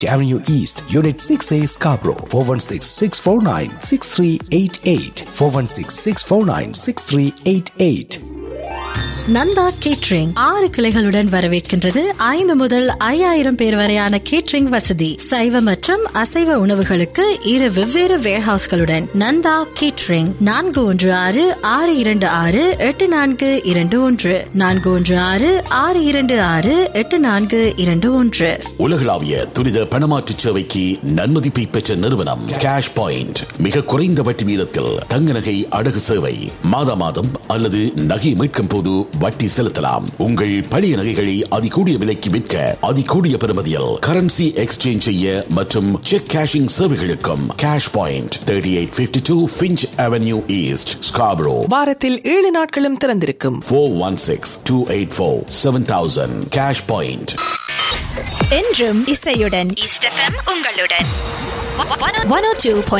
Avenue East, Unit 6A, Scarborough, 416-649-6388, 416-649-6388. Nanda catering 6 கிளைகளுடன் வரவேற்கின்றது. 5 முதல் 5000 பேர் வரையான கேட்ரிங் வசதி. சைவ மற்றும் அசைவ உணவுகளுக்கு 2 வெவ்வேறு வேர்ஹவுஸ்களுடன் நந்தா கேட்ரிங் 416-626-8421 416-626-8421. உலகளாவிய துரித பணமாற்று சேவைக்கு நன்மதிப்பை பெற்ற நிறுவனம் கேஷ் பாயிண்ட். மிக குறைந்த வட்டி வீதத்தில் தங்க நகை அடகு சேவை. மாதா மாதம் அல்லது நகை மீட்கும் போது வட்டி செலுத்தலாம். உங்கள் பழைய நகைகளை அதிகூடிய விலைக்கு விற்க அதிகூடிய பெறுமதியில் கரன்சி எக்ஸ்சேஞ்ச் செய்ய மற்றும் check cashing சேவைகளுக்கும் cash point 3852 Finch Avenue East, Scarborough. வாரத்தில் 7 நாட்களும் திறந்திருக்கும். 416-284-7000. Cash point. என்றும் இசையுடன் ஈஸ்ட் எஃப்எம் உங்களுடன் 102.7